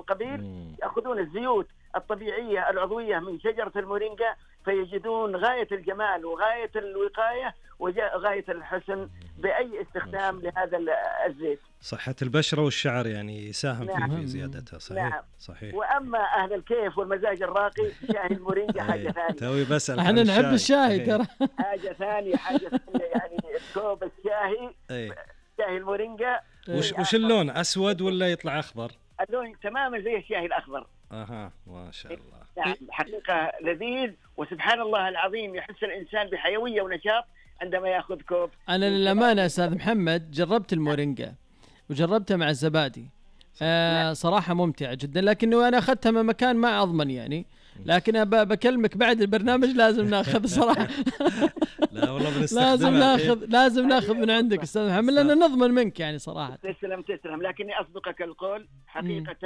القبيل يأخذون الزيوت الطبيعية العضوية من شجرة المورينجا، فيجدون غاية الجمال وغاية الوقاية وغاية الحسن بأي استخدام لهذا الزيت. صحة البشرة والشعر يعني يساهم نعم. في زيادتها. صحيح. نعم. صحيح. وأما أهل الكيف والمزاج الراقي شاي المورينجا حاجة ثانية. توي بسأل احنا نحب الشاي ترى. حاجة ثانية يعني كوب الشاي شاي المورينجا. وش اللون، أسود ولا يطلع أخضر؟ اللون تماما زي الشاي الأخضر. ما شاء الله. نعم حقيقة لذيذ، وسبحان الله العظيم يحس الإنسان بحيوية ونشاط عندما يأخذ كوب. أنا للأمانة أستاذ محمد جربت المورينجا وجربتها مع الزبادي، صراحة ممتعة جدا، لكنه أنا أخذتها من مكان ما أضمن يعني، لكن بكلمك بعد البرنامج لازم ناخذ صراحة. لا والله لازم ناخذ من عندك أستاذ محمد، لأنه نضمن منك يعني صراحة. تسلم، لكني أصدقك القول حقيقة.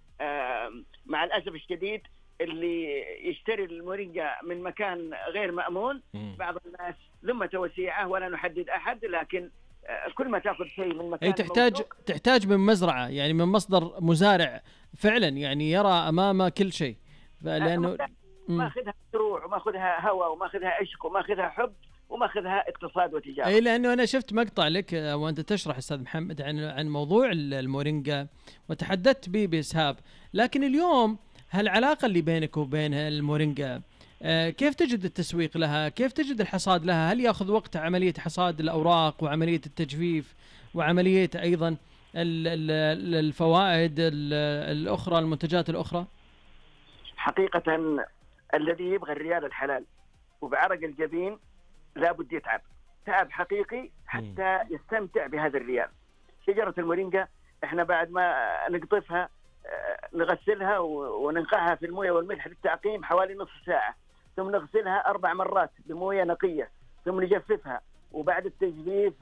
مع الأسف الشديد اللي يشتري المورينجا من مكان غير مأمون، بعض الناس ذمة وسيعة ولا نحدد أحد، لكن كل ما تأخذ شيء من مكان تحتاج من مزرعة، يعني من مصدر مزارع فعلا يعني يرى أمامه كل شيء، لأنه ماخذها زروع وماخذها هواء وماخذها عشق وماخذها حب وماخذها اقتصاد وتجارة. أي لأنه أنا شفت مقطع لك وأنت تشرح أستاذ محمد عن موضوع المورينجا وتحدثت به بإسهاب، لكن اليوم هالعلاقة اللي بينك وبين المورينجا كيف تجد التسويق لها؟ كيف تجد الحصاد لها؟ هل يأخذ وقت عملية حصاد الأوراق وعملية التجفيف وعملية أيضا الفوائد الأخرى، المنتجات الأخرى؟ حقيقة الذي يبغى الريال الحلال وبعرق الجبين لابد يتعب تعب حقيقي حتى يستمتع بهذا الريال. شجرة المورينجا احنا بعد ما نقطفها نغسلها وننقعها في الموية والملح للتعقيم حوالي نصف ساعة، ثم نغسلها 4 مرات بموية نقية، ثم نجففها، وبعد التجفيف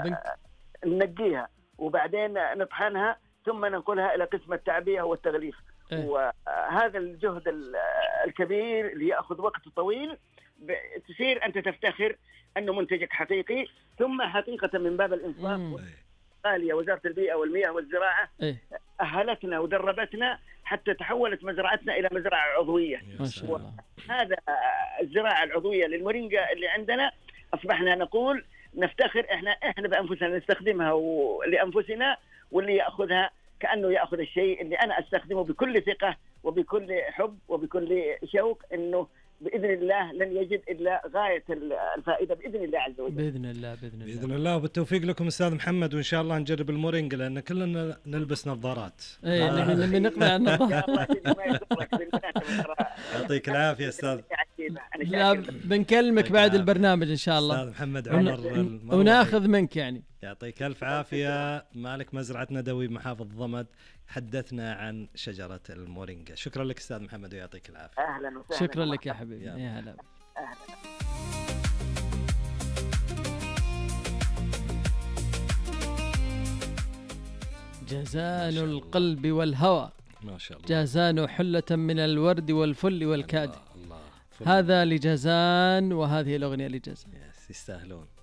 ننقيها، وبعدين نطحنها، ثم ننقلها إلى قسم التعبئة والتغليف. وهذا الجهد الكبير اللي يأخذ وقت طويل تصير أنت تفتخر أنه منتجك حقيقي. ثم حقيقة من باب الإنصاف غالية وزارة البيئة والمياه والزراعة أهلتنا ودربتنا حتى تحولت مزرعتنا إلى مزرعة عضوية. هذا الزراعة العضوية للمورينجا اللي عندنا أصبحنا نقول نفتخر إحنا بأنفسنا نستخدمها لأنفسنا، واللي يأخذها كأنه يأخذ الشيء اللي أنا أستخدمه بكل ثقة وبكل حب وبكل شوق، إنه بإذن الله لن يجد إلا غاية الفائدة بإذن الله عز وجل. بإذن الله وبالتوفيق لكم أستاذ محمد، وإن شاء الله نجرب المورينجا لأن كلنا نلبس نظارات. نبي نقنع النظارات. يعطيك العافية أستاذ. بنكلمك بعد البرنامج إن شاء الله أستاذ محمد عمر وناخذ منك يعني. يعطيك ألف عافية. مالك مزرعة ندوي محافظ ضمد، حدثنا عن شجرة المورينجا. شكرا لك أستاذ محمد ويعطيك العافية. أهلا وسهلا. شكرا لك يا حبيبي. يا هلا. جازان القلب والهوى، ما شاء الله. جازان حلة من الورد والفل والكاد. الله. هذا لجازان وهذه الأغنية لجازان. يستاهلون.